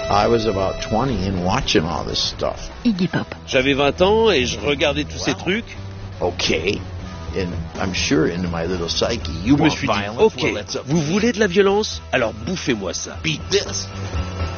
I was about 20 and watching all this stuff. Iggy Pop. J'avais 20 ans et je regardais tous ces trucs. Okay. And I'm sure in my little psyche, you Je me want suis dit, violence. ok, Well, let's vous voulez de la violence? Alors bouffez-moi ça. beat this.